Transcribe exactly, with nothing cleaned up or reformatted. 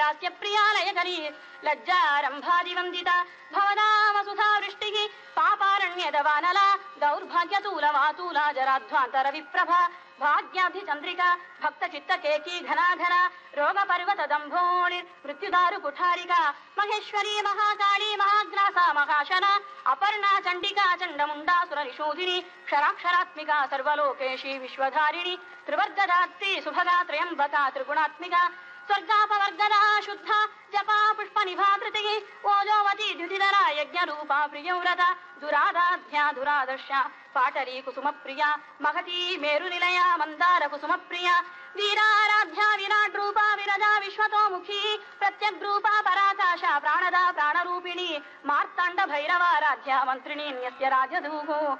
लास्य प्रियालयकरी लज्जारम्भादिवन्दिता भवनामसुधा वृष्टिः पापारण्यदवानला दौर्भाग्यतूलमातूला जराध्वान्तर विप्रभा भाग्याभिचन्द्रिका भक्तचित्तकेकी घनाघना रोगपर्वतदम्भोणिर् मृत्युदारु कुठारिका महेश्वरी महाकाली महाग्रासा महाशना अपर्णा चण्डिका चण्डमुण्डासुरनिषूधिनी क्षराक्षरात्मिका सर्वलोकेशी विश्वधारिणी त्रिवर्गदात्री सुभगा त्र्यम्बका त्रिगुणात्मिका स्वर्गापवर्गदा शुद्धा जपा पुष्पनिभा धृतिः ओजोवती द्युतिधरा यज्ञरूपा प्रियव्रता दुरादाध्या दुरादर्शा पाटली कुसुमप्रिया महती मेरुनिलया मन्दार कुसुमप्रिया वीराराध्या विराट रूपा विरजा विश्वतोमुखी प्रत्यग्रूपा पराकाशा प्राणदा प्राणरूपिणी मार्ताण्ड भैरवाराध्या मन्त्रिणी न्यस्य राजधूः।